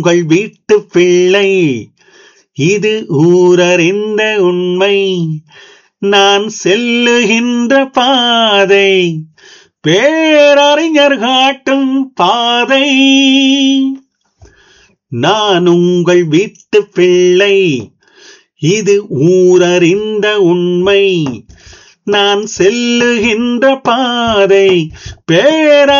உங்கள் வீட்டு பிள்ளை, இது ஊரறிந்த உண்மை. நான் செல்லுகின்ற பாதை பேரறிஞர் காட்டும் பாதை. நான் உங்கள் வீட்டு பிள்ளை, இது ஊரறிந்த உண்மை. நான் செல்லுகின்ற பாதை பேர